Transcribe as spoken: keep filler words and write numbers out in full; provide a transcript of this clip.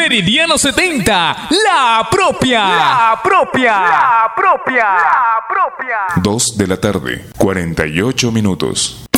Meridiano setenta, la propia. La propia. La propia. La propia. dos de la tarde, cuarenta y ocho minutos.